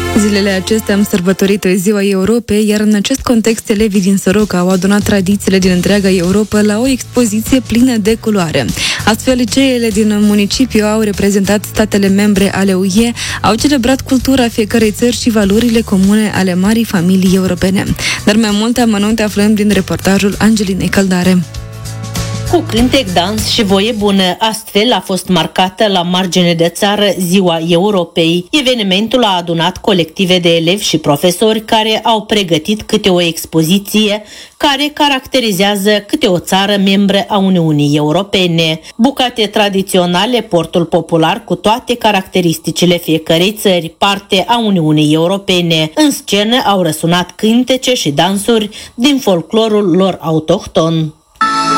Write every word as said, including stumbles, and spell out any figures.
Zilele acestea am sărbătorit Ziua Europei, iar în acest context elevii din Soroca au adunat tradițiile din întreaga Europa la o expoziție plină de culoare. Astfel, liceele din municipiu au reprezentat statele membre ale U E, au celebrat cultura fiecărei țări și valorile comune ale marii familii europene. Dar mai multe amănunte aflăm din reportajul Angelinei Căldare. Cu cântec, dans și voie bună, astfel a fost marcată la margine de țară Ziua Europei. Evenimentul a adunat colective de elevi și profesori care au pregătit câte o expoziție care caracterizează câte o țară membră a Uniunii Europene. Bucate tradiționale, portul popular cu toate caracteristicile fiecărei țări, parte a Uniunii Europene. În scenă au răsunat cântece și dansuri din folclorul lor autohton.